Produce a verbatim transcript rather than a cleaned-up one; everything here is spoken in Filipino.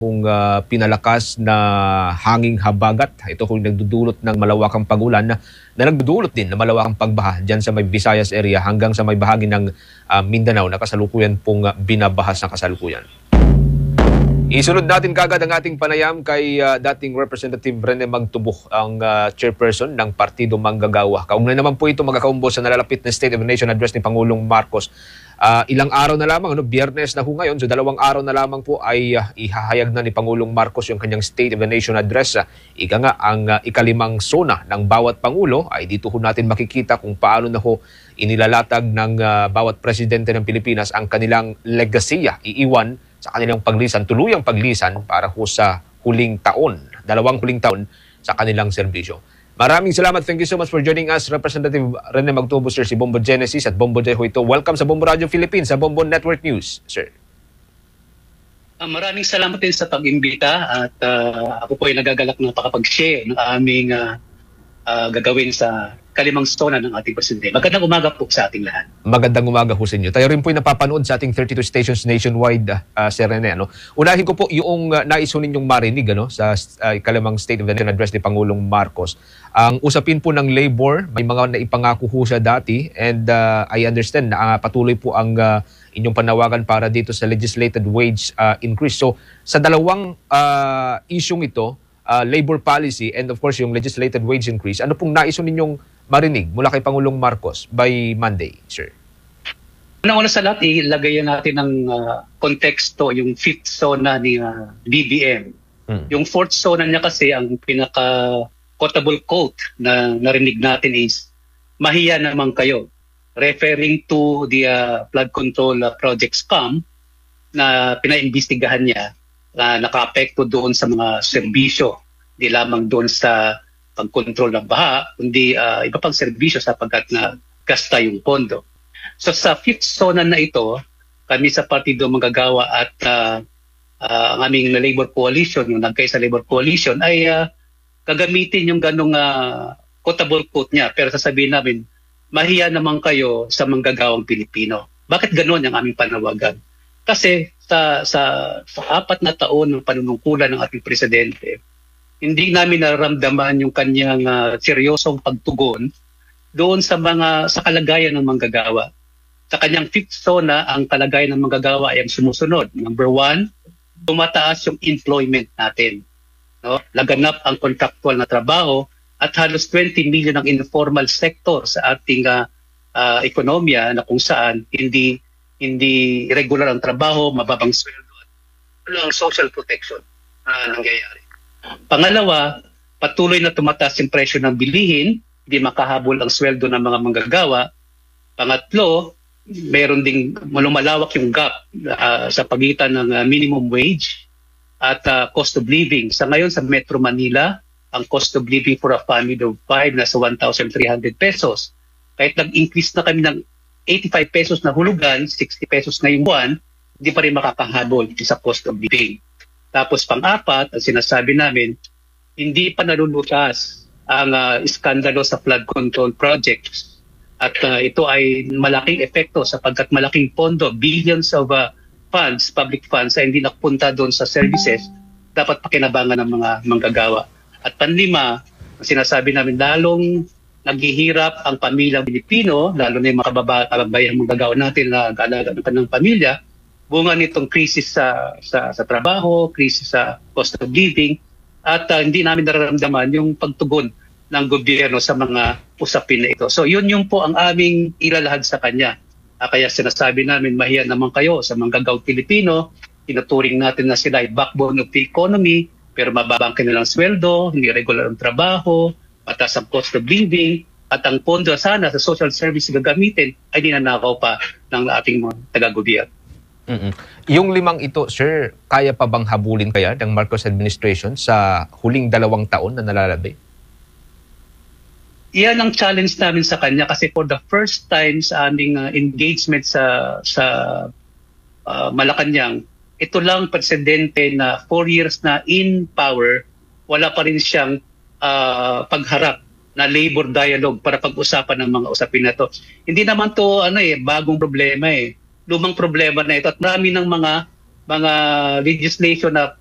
kung uh, pinalakas na hanging habagat. Ito kung nagdudulot ng malawakang pagulan na, na nagdudulot din ng malawakang pagbaha dyan sa may Visayas area hanggang sa may bahagi ng uh, Mindanao na kasalukuyan pong uh, binabahas ng kasalukuyan. Isunod natin kagad ang ating panayam kay uh, dating Representative Rene Magtubo, ang uh, chairperson ng Partido Manggagawa. Kaugnay naman po ito magkakaumbo sa nalalapit na State of the Nation address ni Pangulong Marcos. Uh, ilang araw na lamang, ano, Biyernes na ho ngayon, so dalawang araw na lamang po ay uh, ihahayag na ni Pangulong Marcos yung kanyang State of the Nation address. Uh, ika nga, ang uh, ikalimang sona ng bawat Pangulo ay dito ho natin makikita kung paano na ho inilalatag ng uh, bawat presidente ng Pilipinas ang kanilang legasiya, iiwan sa kanilang paglisan, tuluyang paglisan para ho sa huling taon, dalawang huling taon sa kanilang serbisyo. Maraming salamat. Thank you so much for joining us, Representative Rene Magtubo, sir, si Bombo Genesis at Bombo Jeho ito. Welcome sa Bombo Radio Philippines, sa Bombo Network News, sir. Uh, maraming salamat din sa pag-imbita at uh, ako po ay nagagalak na pakapag-share ng aming uh, uh, gagawin sa kalimang sona ng ating presidente. Magandang umaga po sa ating lahat. Magandang umaga po sa inyo. Tayo rin po ay napapanood sa ating thirty-two stations nationwide, uh, Sir Rene. Ano? Unahin ko po yung uh, nais ninyong marinig ano, sa uh, kalimang State of the Nation address ni Pangulong Marcos. Ang usapin po ng labor, may mga naipangako ho siya dati and uh, I understand na uh, patuloy po ang uh, inyong panawagan para dito sa legislated wage uh, increase. So sa dalawang uh, isyong ito, uh, labor policy and of course yung legislated wage increase, ano pong nais ninyong marinig mula kay Pangulong Marcos by Monday, sir? Una-una sa lahat, ilagay natin ng uh, konteksto yung fifth zona ni uh, B B M. Hmm. Yung fourth zona niya kasi, ang pinaka-quotable quote na narinig natin is, mahiya naman kayo. Referring to the uh, flood control uh, project scam na pinaimbestigahan niya na uh, naka-apekto doon sa mga serbisyo, di lamang doon sa pag-control ng baha, kundi uh, iba pang serbisyo sapagkat na gasta yung pondo. So sa fifth zona na ito, kami sa Partido Manggagawa at uh, uh, ang aming labor coalition, yung nagkaisa labor coalition, ay uh, gagamitin yung ganong uh, quotable quote niya. Pero sasabihin namin, mahiya naman kayo sa manggagawang Pilipino. Bakit ganon ang aming panawagan? Kasi sa, sa, sa apat na taon ng panunungkulan ng ating presidente, hindi namin nararamdaman yung kanyang uh, seryosong pagtugon doon sa mga sa kalagayan ng manggagawa. Sa kanyang fifth zona, ang kalagayan ng manggagawa ay ang sumusunod. Number one, tumataas yung employment natin. No? Laganap ang contractual na trabaho at halos twenty million ang informal sector sa ating uh, uh, ekonomiya na kung saan hindi hindi regular ang trabaho, mababang sweldo at walang social protection na uh, nangyayari. Pangalawa, patuloy na tumataas yung presyo ng bilihin, hindi makahabol ang sweldo ng mga manggagawa. Pangatlo, meron ding lumalawak yung gap uh, sa pagitan ng uh, minimum wage at uh, cost of living. Sa ngayon sa Metro Manila, ang cost of living for a family of five nasa one thousand three hundred pesos. Kahit nag-increase na kami ng eighty-five pesos na hulugan, sixty pesos ngayong buwan, hindi pa rin makakahabol sa cost of living. Tapos pang-apat, ang sinasabi namin, hindi pa nalulutas ang uh, iskandalo sa flood control projects. At uh, ito ay malaking epekto sapagkat malaking pondo, billions of uh, funds, public funds, ay hindi napunta doon sa services, dapat pakinabangan ng mga manggagawa. At panlima, ang sinasabi namin, lalong naghihirap ang pamilyang Pilipino, lalo na yung mga kababayan manggagawa natin na galaga ng kanilang pamilya, bunga nitong krisis sa, sa sa trabaho, krisis sa cost of living, at uh, hindi namin nararamdaman yung pagtugon ng gobyerno sa mga usapin na ito. So yun yung po ang aming ilalahad sa kanya. Uh, kaya sinasabi namin, mahiya naman kayo sa manggagawang Pilipino, tinuturing natin na sila ay backbone of the economy, pero mababa ang kanilang sweldo, hindi regular ang trabaho, mataas ang cost of living, at ang pondo sana sa social service gagamitin ay dinanakaw pa ng ating mga taga-gobyerno. Mm-mm. Yung limang ito, sir, kaya pa bang habulin kaya ng Marcos administration sa huling dalawang taon na nalalabi? Iyan ang challenge namin sa kanya kasi for the first time sa aming uh, engagement sa sa uh, Malacanang, ito lang presidente na four years na in power, wala pa rin siyang uh, pagharap na labor dialogue para pag-usapan ng mga usapin na to. Hindi naman to ano eh, bagong problema eh. Lumang problema na ito at marami ng mga mga legislation na